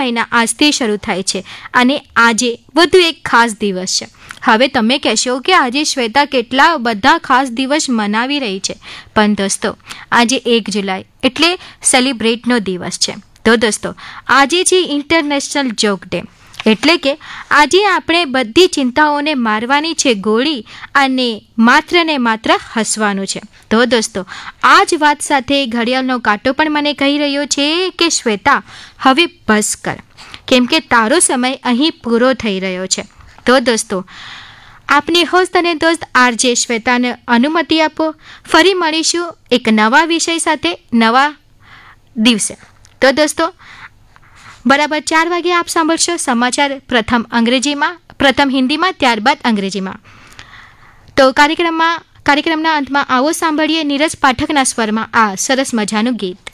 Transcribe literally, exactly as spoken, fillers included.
મહિના આજથી શરૂ થાય છે અને આજે વધુ એક ખાસ દિવસ છે. હવે તમે કહેશો કે આજે શ્વેતા કેટલા બધા ખાસ દિવસ મનાવી રહી છે, પણ દોસ્તો આજે એક જુલાઈ એટલે સેલિબ્રેટનો દિવસ છે. તો દોસ્તો આજે છે ઇન્ટરનેશનલ જોક ડે, એટલે કે આજે આપણે બધી ચિંતાઓને મારવાની છે ગોળી અને માત્ર ને માત્ર હસવાનું છે. તો દોસ્તો આ જ વાત સાથે ઘડિયાળનો કાંટો પણ મને કહી રહ્યો છે કે શ્વેતા હવે બસ કર, કેમ કે તારો સમય અહીં પૂરો થઈ રહ્યો છે. તો દોસ્તો આપની હોસ્ટ અને દોસ્ત આરજે શ્વેતાને અનુમતિ આપો. ફરી મળીશું એક નવા વિષય સાથે નવા દિવસે. તો દોસ્તો બરાબર ચાર વાગે આપ સાંભળશો સમાચાર, પ્રથમ અંગ્રેજીમાં, પ્રથમ હિન્દીમાં, ત્યારબાદ અંગ્રેજીમાં. તો કાર્યક્રમમાં કાર્યક્રમના અંતમાં આવો સાંભળીએ નીરજ પાઠકના સ્વરમાં આ સરસ મજાનું ગીત.